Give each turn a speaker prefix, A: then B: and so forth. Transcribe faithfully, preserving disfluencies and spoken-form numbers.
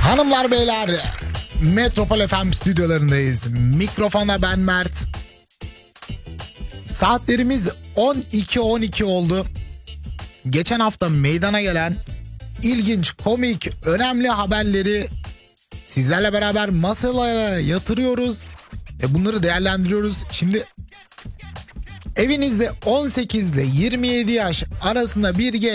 A: Hanımlar beyler, Metropol F M stüdyolarındayız. Mikrofonda ben Mert. Saatlerimiz on iki on iki oldu. Geçen hafta meydana gelen ilginç, komik, önemli haberleri sizlerle beraber masalara yatırıyoruz ve bunları değerlendiriyoruz. Şimdi evinizde on sekiz ile yirmi yedi yaş arasında bir genç